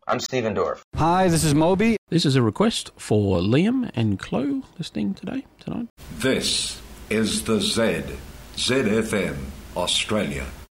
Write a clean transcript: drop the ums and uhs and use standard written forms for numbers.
I'm Stephen Dorff. Hi, this is Moby. This is a request for Liam and Chloe listening tonight. This is the ZFM Australia.